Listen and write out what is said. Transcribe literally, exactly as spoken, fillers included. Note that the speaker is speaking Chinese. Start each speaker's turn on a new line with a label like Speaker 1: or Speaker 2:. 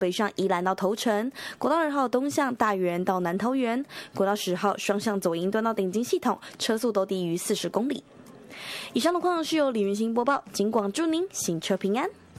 Speaker 1: 北上宜兰到头城，国道二号东向大园到南桃园，国道十号双向左营端到顶金系统，车速都低于四十公里。以上的况是由李云兴播报，警广祝您行车平安。